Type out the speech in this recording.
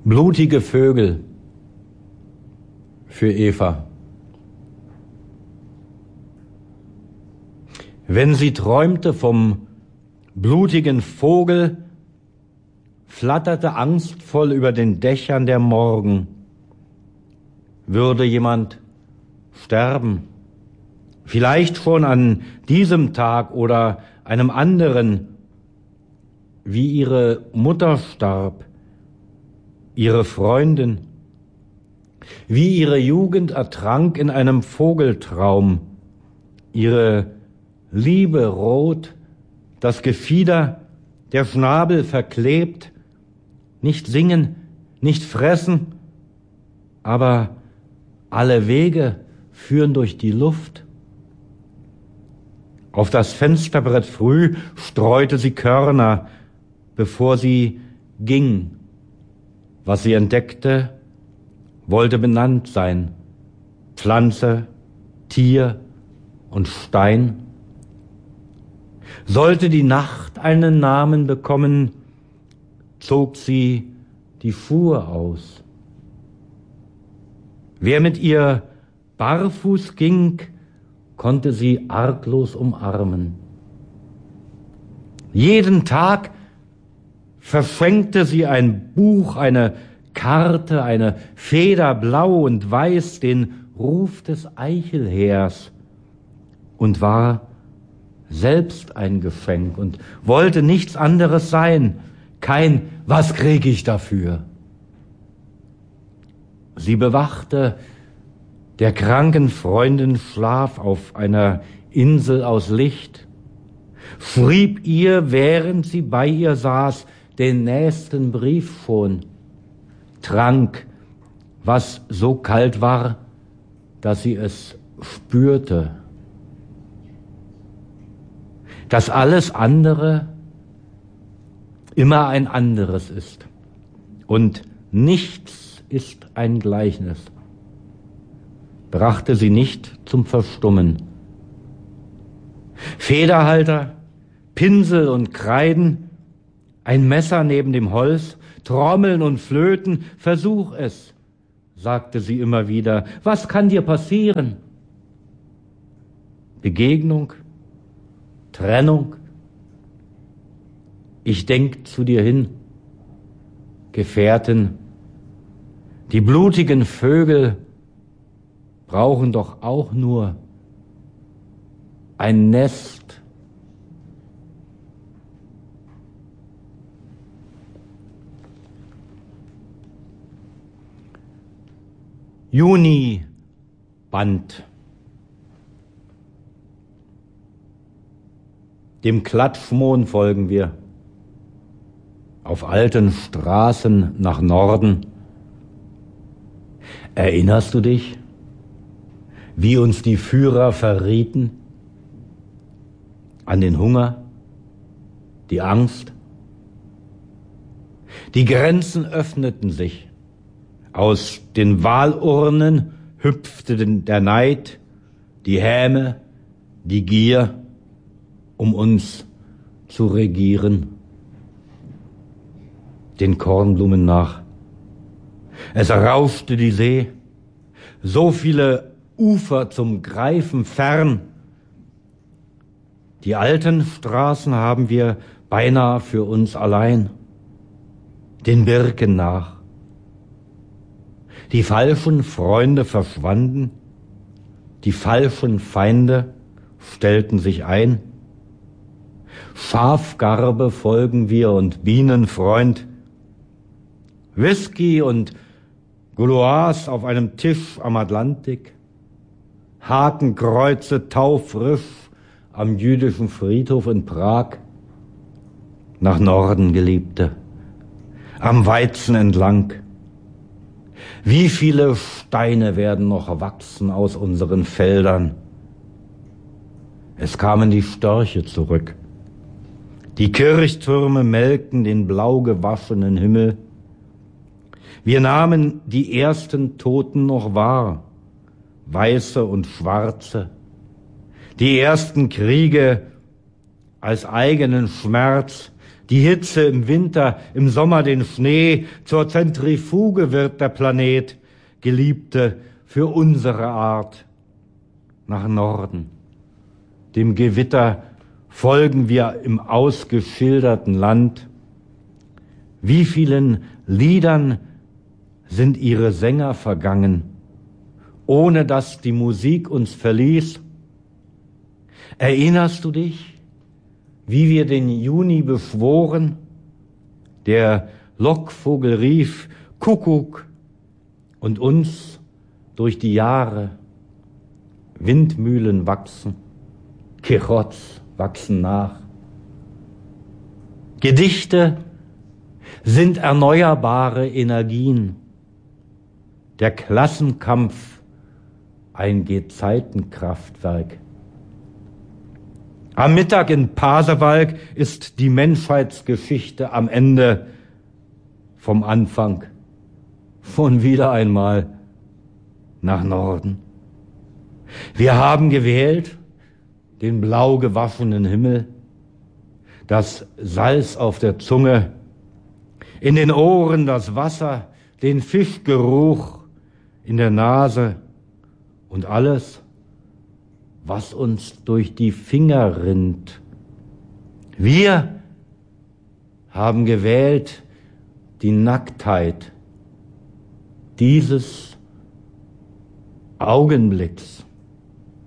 Blutige Vögel für Eva. Wenn sie träumte vom blutigen Vogel, flatterte angstvoll über den Dächern der Morgen. Würde jemand sterben, vielleicht schon an diesem Tag oder einem anderen, wie ihre Mutter starb, ihre Freundin, wie ihre Jugend ertrank in einem Vogeltraum, ihre Liebe rot, das Gefieder, der Schnabel verklebt, nicht singen, nicht fressen, aber alle Wege führen durch die Luft. Auf das Fensterbrett früh streute sie Körner, bevor sie ging. Was sie entdeckte, wollte benannt sein. Pflanze, Tier und Stein. Sollte die Nacht einen Namen bekommen, zog sie die Schuhe aus. Wer mit ihr barfuß ging, konnte sie arglos umarmen. Jeden Tag verschenkte sie ein Buch, eine Karte, eine Feder blau und weiß, den Ruf des Eichelheers und war selbst ein Geschenk und wollte nichts anderes sein, kein "Was krieg ich dafür?". Sie bewachte der kranken Freundin Schlaf auf einer Insel aus Licht, schrieb ihr, während sie bei ihr saß, den nächsten Brief schon, trank, was so kalt war, dass sie es spürte. Dass alles andere immer ein anderes ist und nichts ist ein Gleichnis, brachte sie nicht zum Verstummen. Federhalter, Pinsel und Kreiden, ein Messer neben dem Holz, Trommeln und Flöten, versuch es, sagte sie immer wieder. Was kann dir passieren? Begegnung, Trennung. Ich denk zu dir hin, Gefährtin. Die blutigen Vögel brauchen doch auch nur ein Nest. Juniband. Dem Klatschmohn folgen wir. Auf alten Straßen nach Norden. Erinnerst du dich, wie uns die Führer verrieten? An den Hunger, die Angst. Die Grenzen öffneten sich. Aus den Wahlurnen hüpfte der Neid, die Häme, die Gier, um uns zu regieren. Den Kornblumen nach. Es rauschte die See, so viele Ufer zum Greifen fern. Die alten Straßen haben wir beinahe für uns allein, den Birken nach. Die falschen Freunde verschwanden, die falschen Feinde stellten sich ein. Schafgarbe folgen wir und Bienenfreund. Whisky und Gouloirs auf einem Tisch am Atlantik. Hakenkreuze taufrisch am jüdischen Friedhof in Prag. Nach Norden, Geliebte, am Weizen entlang. Wie viele Steine werden noch wachsen aus unseren Feldern? Es kamen die Störche zurück. Die Kirchtürme melkten den blau gewaschenen Himmel. Wir nahmen die ersten Toten noch wahr, Weiße und Schwarze. Die ersten Kriege als eigenen Schmerz, Die Hitze im Winter, im Sommer den Schnee, zur Zentrifuge wird der Planet, Geliebte, für unsere Art. Nach Norden, dem Gewitter, folgen wir im ausgeschilderten Land. Wie vielen Liedern sind ihre Sänger vergangen, ohne dass die Musik uns verließ? Erinnerst du dich, wie wir den Juni beschworen? Der Lockvogel rief Kuckuck und uns durch die Jahre Windmühlen wachsen, Quixotes wachsen nach. Gedichte sind erneuerbare Energien. Der Klassenkampf ein Gezeitenkraftwerk. Am Mittag in Pasewalk ist die Menschheitsgeschichte am Ende vom Anfang von wieder einmal nach Norden. Wir haben gewählt den blau gewaschenen Himmel, das Salz auf der Zunge, in den Ohren das Wasser, den Fischgeruch in der Nase und alles, was uns durch die Finger rinnt. Wir haben gewählt die Nacktheit dieses Augenblicks.